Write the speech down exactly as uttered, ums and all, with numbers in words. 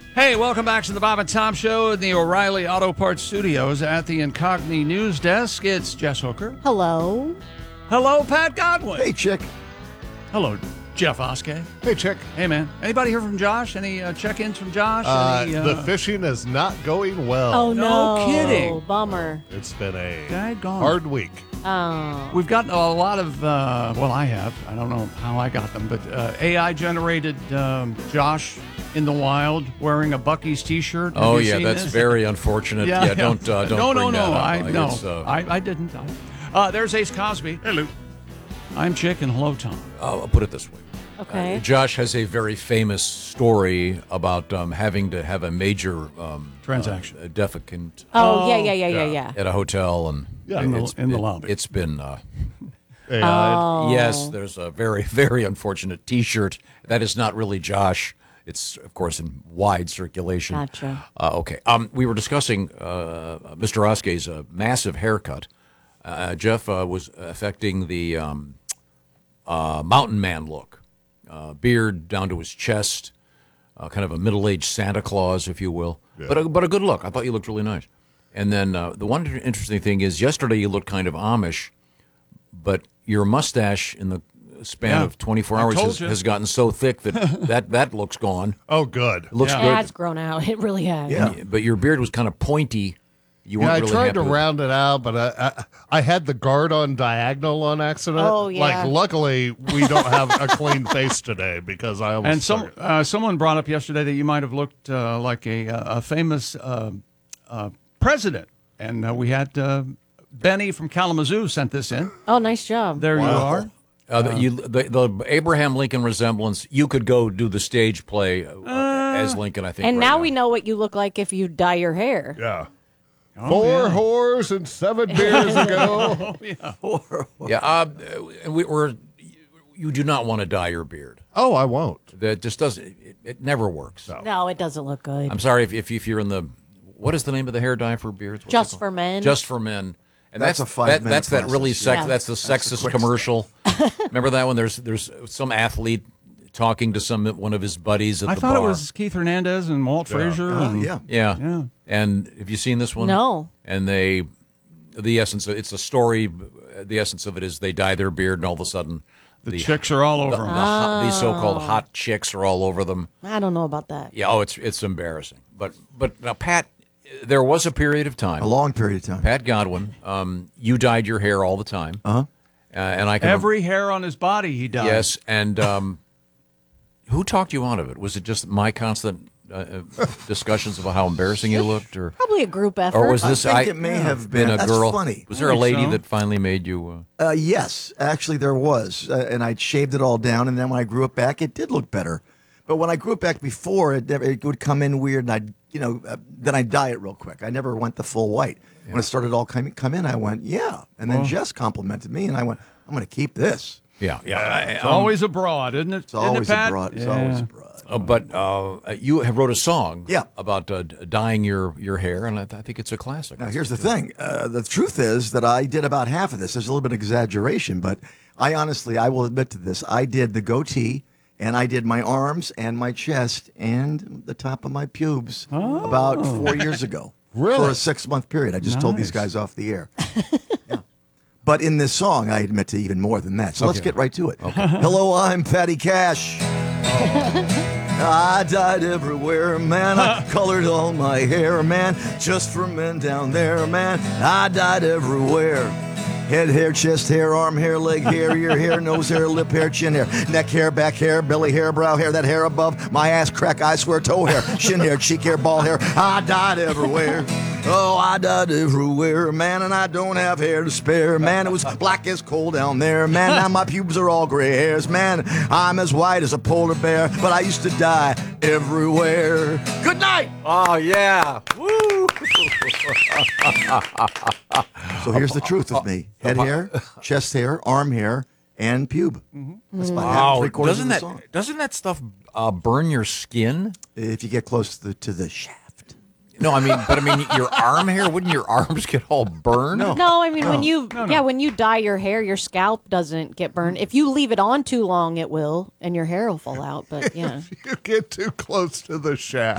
Hey, welcome back to the Bob and Tom Show in the O'Reilly Auto Parts Studios at the Incogni News Desk. It's Jess Hooker. Hello. Hello, Pat Godwin. Hey, Chick. Hello, Jeff Oskey. Hey, Chick. Hey, man. Anybody hear from Josh? Any uh, check-ins from Josh? Uh, Any, uh... The fishing is not going well. Oh, No no. kidding. Bummer. It's been a Daggone. hard week. Oh. We've gotten a lot of, uh, well, I have. I don't know how I got them, but uh, A I-generated um, Josh in the wild wearing a Buc-ee's T-shirt. Have Oh you yeah, seen that's this? very unfortunate. Yeah, Yeah, yeah. don't uh, don't no, bring no, that no. up. I Like, no, it's, uh, I, I didn't. Uh, there's Ace Cosby. Hello. I'm Chick, and hello, Tom. I'll put it this way. Okay. Uh, Josh has a very famous story about um, having to have a major um, Transaction. uh, defecant oh, yeah, yeah, yeah, yeah, yeah. at a hotel, and Yeah. In the- it's- in the it- lobby. It's been uh, A I. Oh. yes. There's a very very unfortunate T-shirt that is not really Josh. It's of course in wide circulation. Gotcha. Uh, okay. Um, we were discussing uh, Mister Oskey's uh, massive haircut. Uh, Jeff uh, was affecting the um, uh, mountain man look, uh, beard down to his chest, uh, kind of a middle-aged Santa Claus, if you will. But a, but a good look. I thought you looked really nice. And then uh, the one interesting thing is, yesterday you looked kind of Amish, but your mustache in the span Yeah. of twenty-four I hours told has, you. has gotten so thick that that, that looks gone. Oh, good. It looks Yeah. It good. has grown out. It really has. Yeah. But your beard was kind of pointy. You Yeah, weren't I really tried happy to with- round it out, but I, I I had the guard on diagonal on accident. Oh, yeah. Like, luckily, we don't have a clean face today because I almost And some started. uh, someone brought up yesterday that you might have looked uh, like a, a famous uh, uh, president, and uh, we had uh, Benny from Kalamazoo sent this in. Oh, nice job. There you Wow. are. Uh, the, you, the, the Abraham Lincoln resemblance, you could go do the stage play uh, as Lincoln, I think. And right now we know what you look like if you dye your hair. Yeah. Oh, Four yeah. whores and seven beers ago. Yeah, uh, we, we're, you do not want to dye your beard. Oh, I won't. That just doesn't, it, it never works. No, it doesn't look good. I'm sorry if, if, if you're in the, what is the name of the hair dye for beards? What's it Just called? for men. Just for men. And That's that's, a five-minute that, That's that really process. sex. Yeah. That's the That's the sexist quick commercial. Remember that one? There's there's some athlete talking to some one of his buddies at I the thought bar. it was Keith Hernandez and Walt Frazier. Uh, and- yeah. Yeah. Yeah. And have you seen this one? No. And they, the essence, of, it's a story. The essence of it is they dye their beard, and all of a sudden, The chicks are all over the, him. the hot, these so-called hot chicks are all over them. I don't know about that. Yeah. Oh, it's it's embarrassing. But but now, Pat, there was a period of time. A long period of time. Pat Godwin, um, you dyed your hair all the time. Uh-huh. Uh, and I can Every hair on his body he dyed. yes. And um, who talked you out of it? Was it just my constant uh, uh, discussions about how embarrassing you looked, or Probably a group effort. or was this? I think it may have been. a That's girl. funny. Was there a think lady so. that finally made you? Uh, Uh, yes, actually there was, uh, and I shaved it all down, and then when I grew it back, it did look better. But when I grew it back before, it never, it would come in weird, and I'd you know uh, then I'd dye it real quick. I never went the full white. When it started all come come in, I went yeah, and then Jess complimented me, and I went I'm going to keep this. yeah, yeah. I- It's um, always abroad, isn't it? It's always isn't it, Pat? abroad. It's Yeah. always abroad. Uh, but uh, you have wrote a song Yeah. about uh, d- dyeing your, your hair, and I, th- I think it's a classic. Now, here's the thing. Uh, the truth is that I did about half of this. There's a little bit of exaggeration, but I honestly, I will admit to this. I did the goatee, and I did my arms and my chest and the top of my pubes about four years ago. Really? For a six-month period. I just told these Nice. guys off the air. Yeah. But in this song, I admit to even more than that. So let's get right to it. Hello, I'm Patty Cash. I dyed everywhere, man. I colored all my hair, man. Just for men down there, man. I dyed everywhere. Head hair, chest hair, arm hair, leg hair, ear hair, nose hair, lip hair, chin hair, neck hair, back hair, belly hair, brow hair, that hair above my ass crack, I swear, toe hair, shin hair, cheek hair, ball hair. I dyed everywhere. Oh, I dyed everywhere, man, and I don't have hair to spare, man. It was black as coal down there, man. Now my pubes are all gray hairs, man. I'm as white as a polar bear, but I used to dye everywhere. Good night. Oh, yeah. Woo! So here's the truth with me: head hair, chest hair, arm hair, and pube. That's about half, Wow. three quarters Doesn't of the that, song. doesn't that stuff uh, burn your skin? If you get close to the, to the shaft. No, I mean, but I mean, your arm hair, wouldn't your arms get all burned? No. No, I mean when you yeah when you dye your hair, your scalp doesn't get burned. If you leave it on too long, it will, and your hair will fall out. But yeah. You get too close to the shaft.